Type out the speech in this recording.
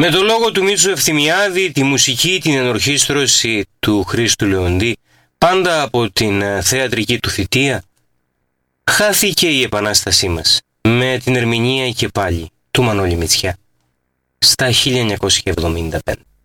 Με το λόγο του Μίτσου Ευθυμιάδη, τη μουσική, την ενορχήστρωση του Χρήστου Λεοντή, πάντα από την θεατρική του θητεία, χάθηκε η Επανάστασή μας, με την ερμηνεία και πάλι του Μανώλη Μητσιά, στα 1975.